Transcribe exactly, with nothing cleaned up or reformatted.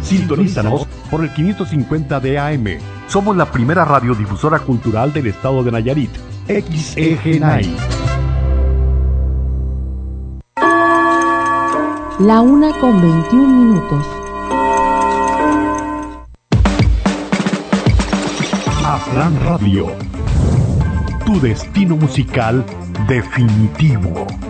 Sintonízanos por el quinientos cincuenta de A M. Somos la primera radiodifusora cultural del estado de Nayarit. X E G N A I. La una con veintiún minutos. Afran Radio. Tu destino musical definitivo.